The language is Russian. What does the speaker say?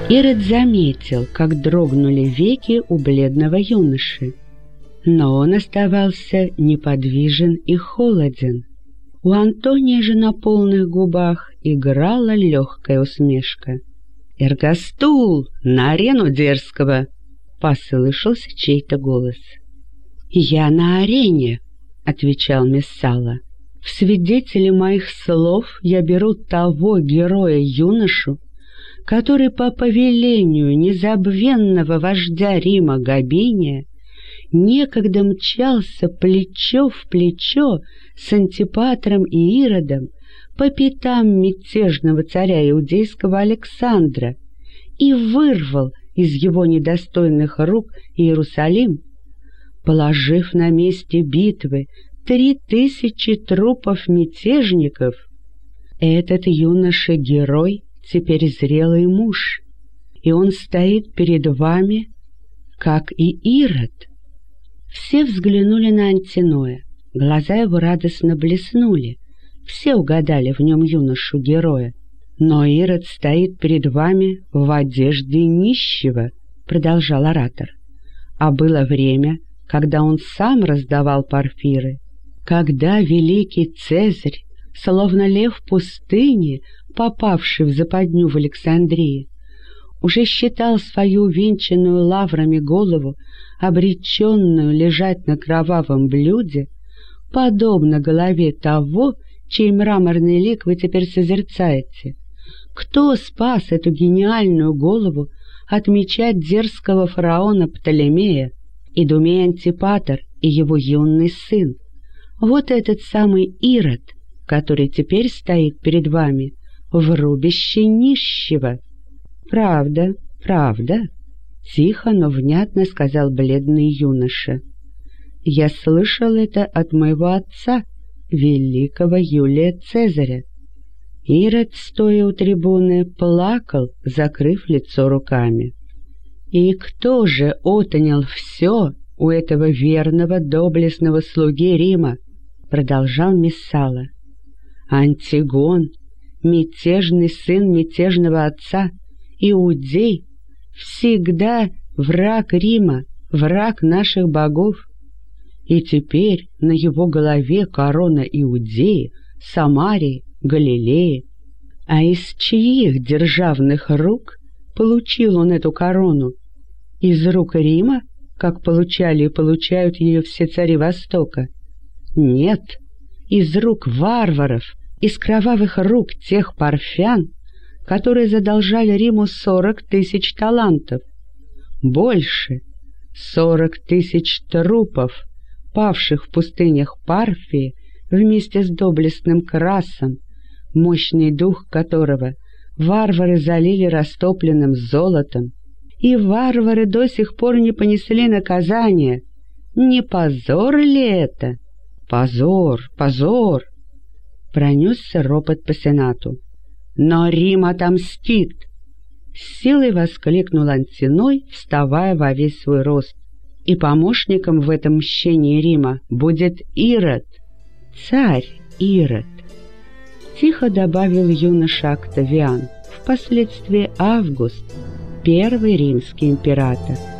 Ирод заметил, как дрогнули веки у бледного юноши, но он оставался неподвижен и холоден. У Антония же на полных губах играла легкая усмешка. «Эргостул, на арену дерзкого!» — послышался чей-то голос. «Я на арене», — отвечал Мессала. «В свидетели моих слов я беру того героя-юношу, который по повелению незабвенного вождя Рима Габиния некогда мчался плечо в плечо с Антипатром и Иродом по пятам мятежного царя иудейского Александра и вырвал из его недостойных рук Иерусалим, положив на месте битвы 3000 трупов мятежников. Этот юноша-герой теперь зрелый муж, и он стоит перед вами, как и Ирод». Все взглянули на Антиноя, глаза его радостно блеснули, все угадали в нем юношу-героя. «Но Ирод стоит перед вами в одежде нищего», — продолжал оратор. «А было время, когда он сам раздавал парфиры, когда великий Цезарь, словно лев в пустыне, попавший в западню в Александрии, уже считал свою увенчанную лаврами голову, обреченную лежать на кровавом блюде, подобно голове того, чей мраморный лик вы теперь созерцаете. Кто спас эту гениальную голову от меча дерзкого фараона Птолемея, Идумей Антипатр и его юный сын? Вот этот самый Ирод, который теперь стоит перед вами в рубище нищего». «Правда, правда», — тихо, но внятно сказал бледный юноша. «Я слышал это от моего отца, великого Юлия Цезаря». Ирод, стоя у трибуны, плакал, закрыв лицо руками. «И кто же отнял все у этого верного доблестного слуги Рима?» — продолжал Мессала. «Антигон, мятежный сын мятежного отца, Иудей, всегда враг Рима, враг наших богов. И теперь на его голове корона Иудеи, Самарии, Галилеи. А из чьих державных рук получил он эту корону? Из рук Рима, как получали и получают ее все цари Востока? Нет, из рук варваров, из кровавых рук тех парфян, которые задолжали Риму 40 000 талантов. Больше, 40 000 трупов, павших в пустынях Парфии вместе с доблестным Красом, мощный дух которого варвары залили растопленным золотом, и варвары до сих пор не понесли наказания. Не позор ли это? Позор, позор! Пронесся ропот по сенату. «Но Рим отомстит!» — с силой воскликнул Антиной, вставая во весь свой рост. «И помощником в этом мщении Рима будет Ирод, царь Ирод», — тихо добавил юноша Октавиан, впоследствии Август, первый римский император.